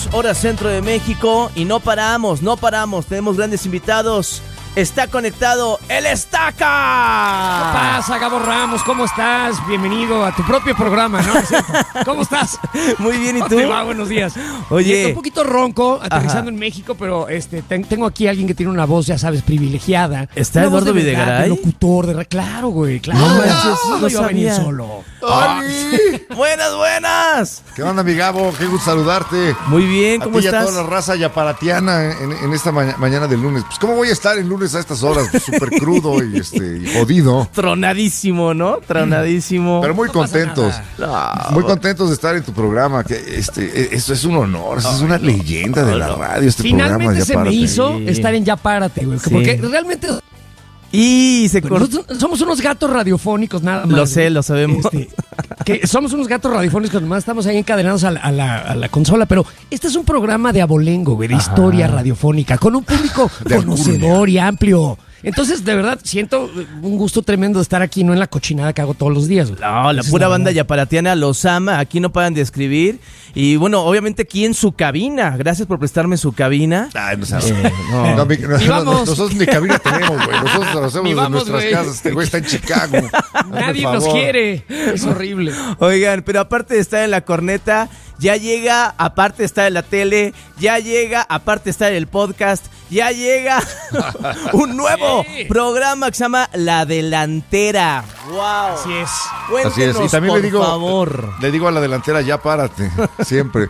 2, hora centro de México, y no paramos, tenemos grandes invitados. Está conectado el Estaca. ¿Qué pasa, Gabo Ramos? ¿Cómo estás? Bienvenido a tu propio programa, ¿no? ¿Cómo estás? Muy bien, ¿y tú? Buenos días. Oye. Un poquito ronco, aterrizando en México, pero tengo aquí a alguien que tiene una voz, ya sabes, privilegiada. ¿Está una Eduardo voz de verdad, Videgaray? de locutor, claro, güey, claro. No manches, no iba a venir sabía. solo. Buenas. ¿Qué onda, mi Gabo? Qué gusto saludarte. Muy bien, ¿cómo a ti y estás? a toda la raza yaparatiana en esta mañana del lunes. Pues, ¿cómo voy a estar el lunes a estas horas? Súper crudo y jodido. Tronadísimo, ¿no? Tronadísimo. Pero muy contentos. Muy contentos de estar en tu programa. Que esto es un honor. Es una leyenda de la radio. Finalmente programa, se me hizo Sí. estar en Ya Párate, güey. Sí. Porque realmente Y se cortó. nosotros somos unos gatos radiofónicos, nada más. Lo sé, lo sabemos. Que somos unos gatos radiofónicos, nomás estamos ahí encadenados a la consola, pero este es un programa de abolengo, güey, de historia radiofónica, con un público conocedor y amplio. Entonces, de verdad, siento un gusto tremendo de estar aquí, no en la cochinada que hago todos los días, güey. No, la Esa es pura la banda verdad. yaparatiana los ama, aquí no paran de escribir. Y bueno, obviamente aquí en su cabina. Gracias por prestarme su cabina. Ay, no sabes. no. Nosotros ni cabina tenemos, güey. Nosotros lo hacemos Ni desde vamos, nuestras güey. casas. Este güey está en Chicago. Nadie Hazme nos favor. quiere. Es horrible. Oigan, pero aparte de estar en la corneta, ya llega, aparte de estar en la tele, ya llega, aparte de estar en el podcast, ya llega un nuevo programa que se llama La Delantera. ¡Wow! Así es. Así es. Y también por le digo, favor. le digo a la delantera, ya párate. Siempre.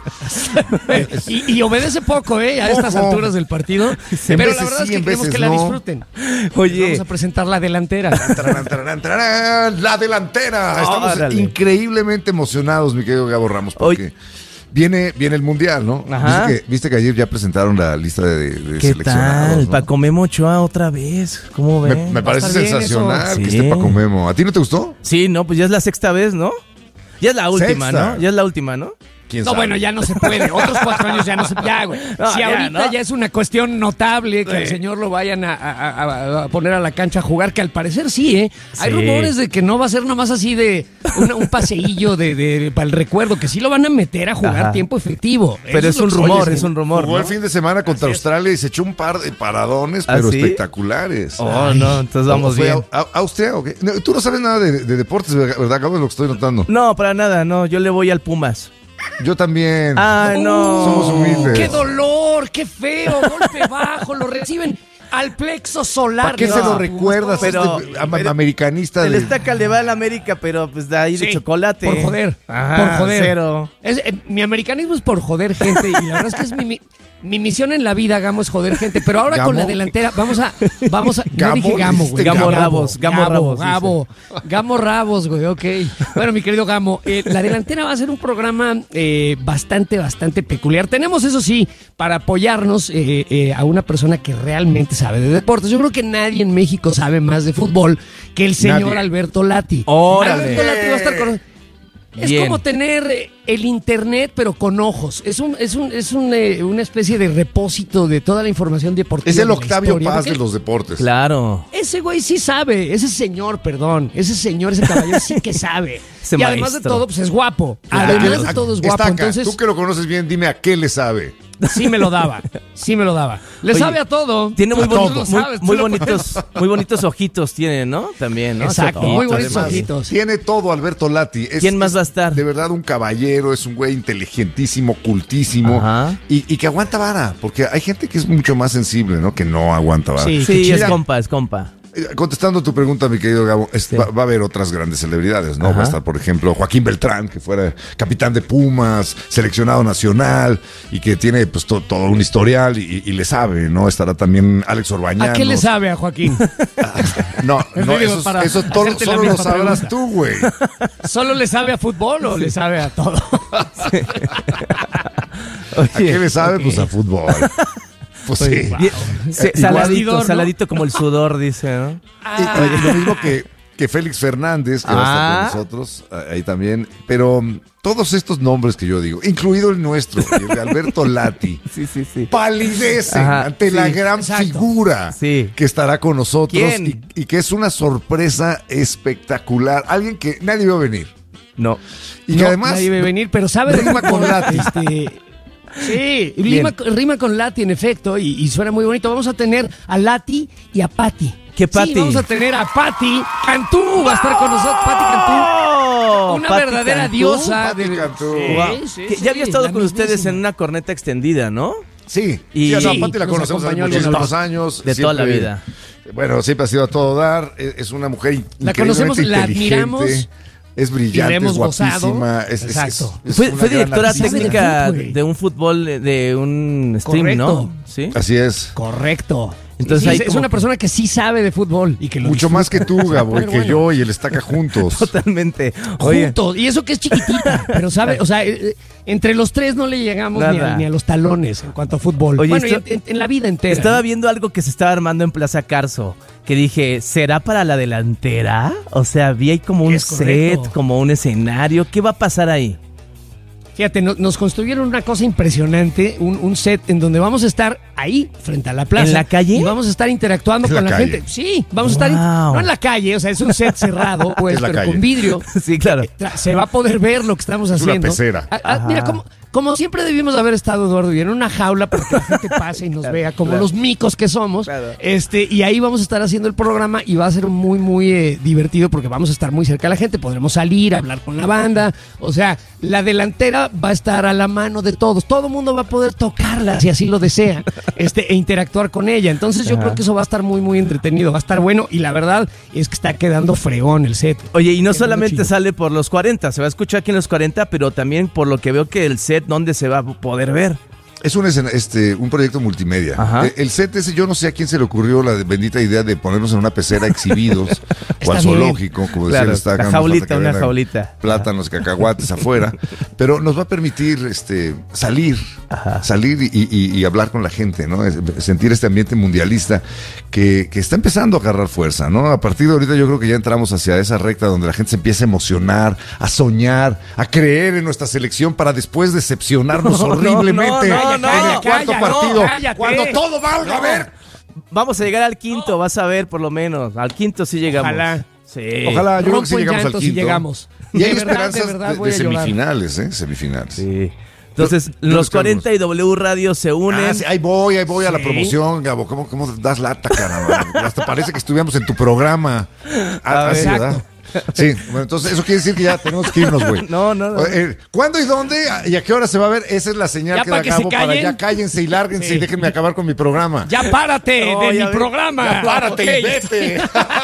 Y obedece poco, a estas Poco. alturas del partido. En Pero veces la verdad es sí, que en queremos veces que la no. disfruten. Oye. Vamos a presentar la delantera. Tararán, tararán, tararán, la delantera. Estamos Órale. increíblemente emocionados, mi querido Gabo Ramos, porque viene el Mundial, ¿no? Ajá. Viste que ayer ya presentaron la lista de ¿Qué seleccionados, tal? ¿no? Paco Memo Ochoa otra vez. ¿Cómo ven? Me parece estar bien sensacional eso. que Sí. esté Paco Memo. ¿A ti no te gustó? Sí, no, pues ya es la sexta vez, ¿no? Ya es la última, Sexta. ¿no? Ya es la última, ¿no? ¿Quién No, sabe? bueno, ya no se puede. Otros 4 años ya no se puede. Ya, güey. No, Si ya, ahorita ¿no? ya es una cuestión notable que Sí. el señor lo vayan a poner a la cancha a jugar, que al parecer sí, ¿eh? Hay Sí. rumores de que no va a ser nomás así de un paseillo para el recuerdo, que sí lo van a meter a jugar Ajá. tiempo efectivo. Pero Eso es un lo que- rumor, Oye, es un rumor, Jugó ¿no? el fin de semana contra Australia y se echó un par de paradones, pero ¿sí? espectaculares. Oh, no, entonces vamos ¿Fue bien. Austria o qué? No, tú no sabes nada de deportes, ¿verdad? Acabo de lo que estoy notando. No, para nada, no. Yo le voy al Pumas. Yo también. Ay, no. Somos humildes. ¡Qué dolor! ¡Qué feo! Golpe bajo, lo reciben al plexo solar. ¿Para qué de se los lo Pumas? recuerdas? Pero- Pero americanista El de... Estaca le va al América, pero pues de ahí de Sí, chocolate. Por joder. Ajá, por joder. cero. Mi americanismo es por joder gente. Y la verdad es que es mi misión en la vida, Gamo, es joder gente. Pero ahora ¿Gamo? con la delantera, vamos a. Gamo, No dije Gamo, güey. dijiste Gamo Rabos, Gamo Rabos, Gamo Rabos, güey, ok. Bueno, mi querido Gamo, la delantera va a ser un programa bastante peculiar. Tenemos, eso sí, para apoyarnos a una persona que realmente sabe de deportes. Yo creo que nadie en México sabe más de fútbol que el señor Nadie. Alberto Lati. Órale. Alberto Lati va a estar con... Es Bien. como tener el internet, pero con ojos. Es una especie de repósito de toda la información deportiva. Es el de la Octavio historia, Paz porque de los deportes. Claro. ese güey sí sabe, ese señor, perdón, ese caballero sí que sabe. Ese y además de maestro. todo, pues es guapo. Claro. Además de todo es guapo. Estaca, Entonces, tú que lo conoces bien, dime a qué le sabe. sí me lo daba. Le Oye, sabe a todo. Tiene muy, A boni- todo. muy- ¿Sabes? muy Tú lo bonitos, muy bonitos ojitos tiene, ¿no? También, ¿no? Exacto, Ese muy ojito, bonitos además. ojitos. Tiene todo Alberto Lati. ¿Quién más va a estar? De verdad un caballero, es un güey inteligentísimo, cultísimo Ajá. y que aguanta vara, porque hay gente que es mucho más sensible, ¿no? Que no aguanta vara. Sí. Sí, Mira, es compa. Contestando tu pregunta, mi querido Gabo, Sí. va a haber otras grandes celebridades, ¿no? Ajá. Va a estar, por ejemplo, Joaquín Beltrán, que fuera capitán de Pumas, seleccionado nacional y que tiene pues todo un historial y le sabe, ¿no? Estará también Alex Orbañanos. ¿A qué le sabe a Joaquín? No, Digo, eso para solo hacerte la lo misma sabrás pregunta. tú, güey. ¿Solo le sabe a fútbol o le sabe a todo? ¿A qué le sabe? Pues a fútbol. Pues sí. Bien, Igual- saladito como el sudor, dice, ¿no? Y lo mismo que Félix Fernández, que va a estar con nosotros, ahí también. Pero todos estos nombres que yo digo, incluido el nuestro, y el de Alberto Lati, Sí. palidecen Ajá, ante la sí, gran exacto. figura Sí. que estará con nosotros ¿Quién? y que es una sorpresa espectacular. Alguien que nadie vio venir. No. Y que No, además nadie va a venir, pero sabe de rima con fútbol, Lati. Sí, rima con Lati, en efecto, y suena muy bonito. Vamos a tener a Lati y a Patti. ¿Qué Patti? Sí, vamos a tener a Patti Cantú, va a estar con nosotros, Patti Cantú. Una Patti verdadera Cantú. diosa. Patti Cantú. Wow. Sí, Que ya había estado la con ustedes mismísima. en una corneta extendida, ¿no? Sí, Y- sí, Sí, Patti la nos conocemos hace acompañó muchísimos alguna vez. años. De toda la vida. Bueno, siempre ha sido a todo dar. Es una mujer La increíblemente conocemos, la inteligente, admiramos. es brillante, Y la hemos es guapísima. gozado. Es Exacto. Fue una gran directora artista. técnica Sabe de fútbol. de un fútbol, de un stream, Correcto. ¿no? Sí. Así es. Correcto. Entonces Sí, ahí es como una que- persona que sí sabe de fútbol y que lo Mucho más que tú, disfruta. Gabo, y Pero que bueno. yo y el Estaca juntos. Totalmente. Oye, Juntos. Y eso que es chiquitita, pero sabe, o sea, entre los tres no le llegamos Nada. ni a los talones en cuanto a fútbol. Oye, bueno, y esto- en la vida entera. estaba viendo algo que se estaba armando en Plaza Carso, que dije, ¿será para la delantera? O sea, vi ahí como un Es correcto. set, como un escenario. ¿Qué va a pasar ahí? Fíjate, nos construyeron una cosa impresionante, un set en donde vamos a estar ahí, frente a la plaza. ¿En la calle? Y vamos a estar interactuando En con la la calle. gente. Sí, vamos a estar, Wow. no en la calle, o sea, es un set cerrado, pues, Es la pero calle. con vidrio. Sí, claro. Se va a poder ver lo que estamos Es una haciendo. pecera. Mira, como siempre debimos haber estado, Eduardo, y en una jaula para que la gente pase y nos vea como los micos que somos. Claro. Y ahí vamos a estar haciendo el programa y va a ser muy, muy divertido porque vamos a estar muy cerca de la gente. Podremos salir, hablar con la banda. O sea, la delantera va a estar a la mano de todos. Todo el mundo va a poder tocarla si así lo desea e interactuar con ella. Entonces yo creo que eso va a estar muy, muy entretenido. Va a estar bueno y la verdad es que está quedando fregón el set. Oye, y no Quedando solamente chido. sale por los 40, se va a escuchar aquí en los 40, pero también por lo que veo que el set, ¿dónde se va a poder ver? Es un proyecto multimedia. Ajá. El set ese, yo no sé a quién se le ocurrió la bendita idea de ponernos en una pecera exhibidos o al Está bien. zoológico, como decía Claro, el Estaca, la nos falta jaulita, que una vean jaulita. plátanos, cacahuates afuera, pero nos va a permitir salir y hablar con la gente, ¿no? Sentir este ambiente mundialista que está empezando a agarrar fuerza, ¿no? A partir de ahorita yo creo que ya entramos hacia esa recta donde la gente se empieza a emocionar, a soñar, a creer en nuestra selección para después decepcionarnos horriblemente no, en no, el cuarto calla, partido, no, cállate. cuando todo valga, a ver. Vamos a llegar al quinto, vas a ver por lo menos. Al quinto sí llegamos. Ojalá. Sí. Ojalá, yo creo que Rompo sí en llegamos al llanto si quinto. llegamos. Y hay De verdad, esperanzas de verdad, de voy a llorar. semifinales, Semifinales. Sí. Entonces, Yo los Carlos. 40 y W Radio se unen. Sí, ahí voy a la Sí. promoción, Gabo. ¿Cómo das lata, caramba? Hasta parece que estuviéramos en tu programa. Así, Exacto. ¿verdad? Sí, bueno, entonces eso quiere decir que ya tenemos que irnos, güey. No. ¿Cuándo y dónde y a qué hora se va a ver? Esa es la señal Ya que para da que se Gabo para callen. ya cállense y lárguense Sí. y déjenme acabar con mi programa. Ya párate No, de ya mi ves. programa. Ya párate y Ok. vete.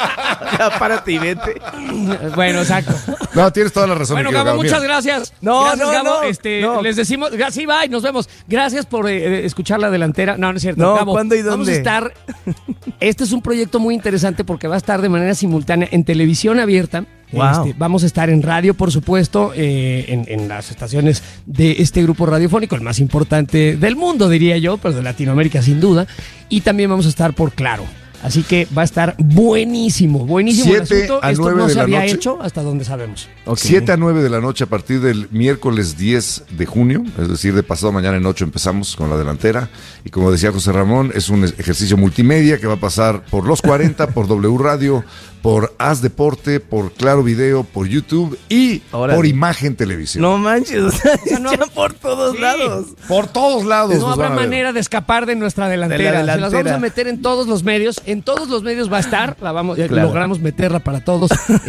Ya párate y vete. Bueno, exacto. No, tienes toda la razón. Bueno, mi querido Gabo, Mira, muchas gracias. No, Gracias, no, Gabo. no. Les decimos, sí, bye, nos vemos. Gracias por escuchar la delantera. No es cierto. No, Gabo, ¿cuándo y Vamos a dónde? estar. Este es un proyecto muy interesante porque va a estar de manera simultánea en televisión abierta. Wow. Vamos a estar en radio, por supuesto, en las estaciones de este grupo radiofónico, el más importante del mundo, diría yo, pero de Latinoamérica sin duda. Y también vamos a estar por Claro. Así que va a estar buenísimo el 7 asunto. a Esto 9 no de se la había noche. hecho hasta donde sabemos. 7 a 9 de la noche a partir del miércoles 10 de junio, es decir, de pasado mañana en 8 empezamos con la delantera. Y como decía José Ramón, es un ejercicio multimedia que va a pasar por los 40, por W Radio, por Haz Deporte, por Claro Video, por YouTube y Órale. por Imagen Televisión. No manches, o sea, no- ya por todos Sí. lados. Por todos lados. No nos habrá van a ver. manera de escapar de nuestra delantera. De la Se las delantera. vamos a meter en todos los medios. En todos los medios va a estar. Claro. Logramos meterla para todos.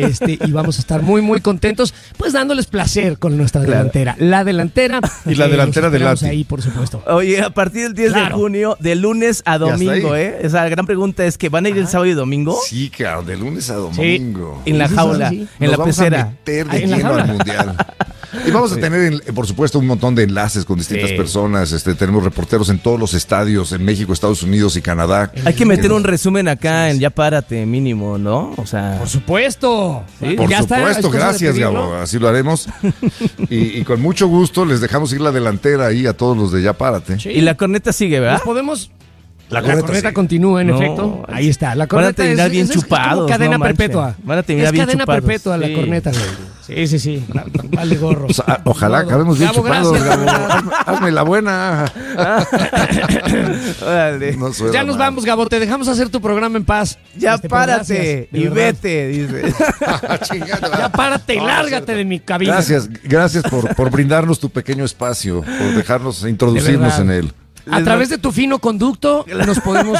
Y vamos a estar muy, muy contentos. Pues dándoles placer con nuestra delantera. La delantera. Y la delantera los de esperamos Lati. ahí, por supuesto. Oye, a partir del 10 de Claro. junio, de lunes a hasta domingo, ahí. Esa la gran pregunta es que ¿van a ir el sábado y domingo? Sí, claro, de lunes a domingo. En la Sí, jaula, sí, sí. en Nos la vamos pecera. a meter de Ah, en la lleno jaula. al mundial. Y vamos a tener, por supuesto, un montón de enlaces con distintas Sí. personas. Tenemos reporteros en todos los estadios, en México, Estados Unidos y Canadá. Hay que meter un resumen acá en Ya Párate mínimo, ¿no? O sea, Por supuesto. Sí. Por Ya está, supuesto, es cosa de gracias, pedirlo. Gabo. Así lo haremos. y con mucho gusto les dejamos ir la delantera ahí a todos los de Ya Párate. Sí. y la corneta sigue, ¿verdad? Nos podemos. La corneta corneta sí. continúa, en No, efecto. Ahí está. La van a corneta terminar bien es como chupados, cadena no manches. perpetua. Van a terminar es bien cadena chupados. perpetua la Sí. corneta, güey. Sí. Vale gorro. Pues, ojalá acabemos bien Gabo, chupados, gracias. Gabo. Hazme la buena. Órale. No suena Ya nos mal. vamos, Gabo. Te dejamos hacer tu programa en paz. Ya Pero párate gracias, de y verdad. vete, dice. Chingada. Ya párate y No, lárgate cierto. de mi cabina. Gracias por brindarnos tu pequeño espacio, por dejarnos introducirnos De en verdad. él. A través de tu fino conducto nos podemos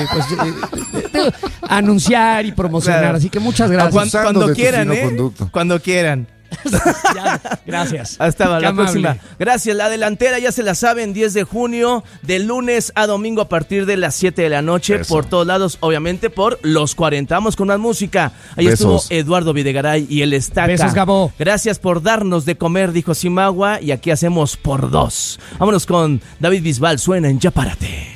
anunciar y promocionar. Claro. Así que muchas gracias. Abusando Cuando de tu quieran, fino conducto. Cuando quieran. Ya, gracias. Hasta Qué la amable. próxima. Gracias. La delantera ya se la saben, 10 de junio, de lunes a domingo a partir de las 7 de la noche, Eso. por todos lados, obviamente por los 40. Vamos con más música. Ahí Besos. estuvo Eduardo Videgaray y el Estaca. Besos, Gabo. Gracias por darnos de comer, dijo Simagua, y aquí hacemos por dos. Vámonos con David Bisbal, suena en Ya Párate.